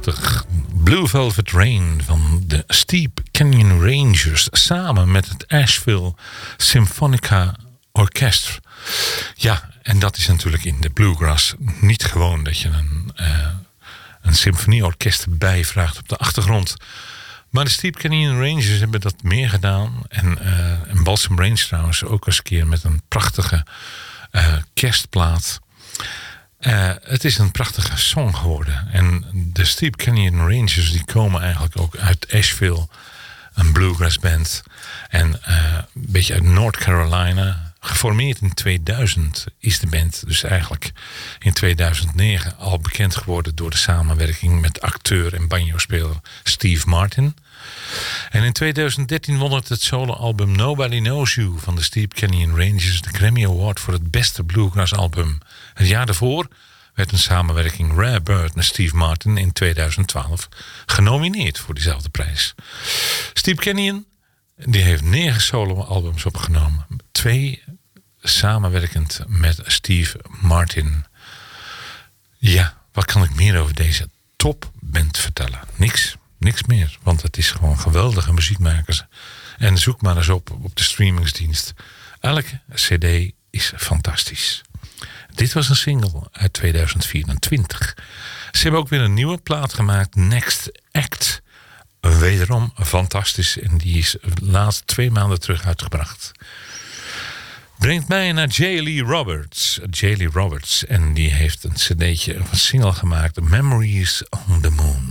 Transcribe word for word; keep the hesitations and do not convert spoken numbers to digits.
Prachtig. Blue Velvet Rain van de Steep Canyon Rangers samen met het Asheville Symphonica Orchestra. Ja, en dat is natuurlijk in de bluegrass niet gewoon dat je een, uh, een symfonieorkest bijvraagt op de achtergrond. Maar de Steep Canyon Rangers hebben dat meer gedaan. En, uh, en Balsam Range trouwens ook eens een keer met een prachtige uh, kerstplaat. Uh, het is een prachtige song geworden. En de Steep Canyon Rangers die komen eigenlijk ook uit Asheville. Een bluegrass band. En uh, een beetje uit North Carolina. Geformeerd in tweeduizend is de band dus eigenlijk in tweeduizend negen al bekend geworden door de samenwerking met acteur en banjo-speler Steve Martin. En in tweeduizend dertien won het het solo-album Nobody Knows You van de Steep Canyon Rangers de Grammy Award voor het beste bluegrass album. Het jaar daarvoor werd een samenwerking Rare Bird met Steve Martin in tweeduizend twaalf genomineerd voor diezelfde prijs. Steep Canyon die heeft negen solo-albums opgenomen. Twee samenwerkend met Steve Martin. Ja, wat kan ik meer over deze topband vertellen? Niks, niks meer. Want het is gewoon geweldige muziekmakers. En zoek maar eens op op de streamingsdienst. Elke cd is fantastisch. Dit was een single uit tweeduizend vierentwintig. Ze hebben ook weer een nieuwe plaat gemaakt. Next Act. Wederom fantastisch. En die is laatst twee maanden terug uitgebracht. Brengt mij naar J. Lee Roberts. J. Lee Roberts. En die heeft een cd'tje, een single gemaakt. Memories on the Moon.